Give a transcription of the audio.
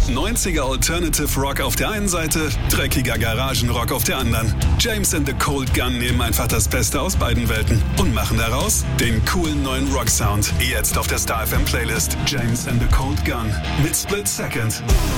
90er Alternative Rock auf der einen Seite, dreckiger Garagenrock auf der anderen. James and the Cold Gun nehmen einfach das Beste aus beiden Welten und machen daraus den coolen neuen Rock-Sound. Jetzt auf der Star FM Playlist James and the Cold Gun mit Split Second.